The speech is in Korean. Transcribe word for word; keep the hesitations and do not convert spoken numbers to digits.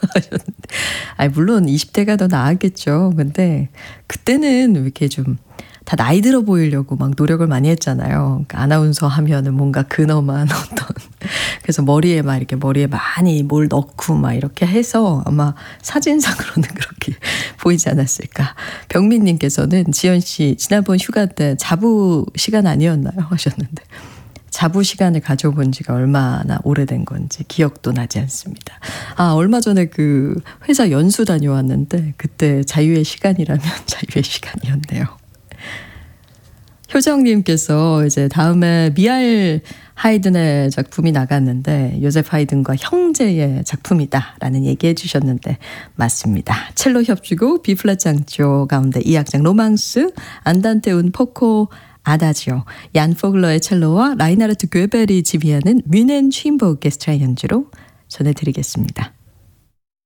하셨는데. 아니, 물론 이십 대가 더 나았겠죠. 근데 그때는 왜 이렇게 좀 다 나이 들어 보이려고 막 노력을 많이 했잖아요. 그러니까 아나운서 하면은 뭔가 근엄한 어떤. 그래서 머리에 막 이렇게 머리에 많이 뭘 넣고 막 이렇게 해서 아마 사진상으로는 그렇게 보이지 않았을까. 병민님께서는 지연 씨 지난번 휴가 때 자부 시간 아니었나요? 하셨는데. 자부 시간을 가져본 지가 얼마나 오래된 건지 기억도 나지 않습니다. 아, 얼마 전에 그 회사 연수 다녀왔는데 그때 자유의 시간이라면 자유의 시간이었네요. 효정님께서 이제 다음에 미알 하이든의 작품이 나갔는데 요셉 하이든과 형제의 작품이다라는 얘기해 주셨는데 맞습니다. 첼로 협주곡 B플랫 장조 가운데 이 악장 로망스 안단테 운 포코 아다지오 얀 포글러의 첼로와 라이나르트 괴벨이 지휘하는 뮌헨 취임버 오케스트라 연주로 전해드리겠습니다.